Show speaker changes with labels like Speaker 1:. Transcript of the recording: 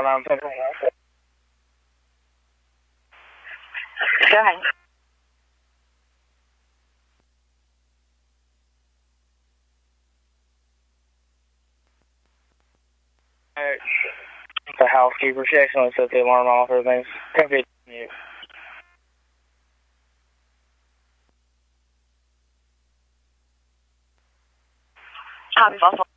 Speaker 1: around something.
Speaker 2: Go ahead.
Speaker 1: The housekeeper, she accidentally set the alarm off. Everything's going to be mute.
Speaker 2: Copy, Fossil.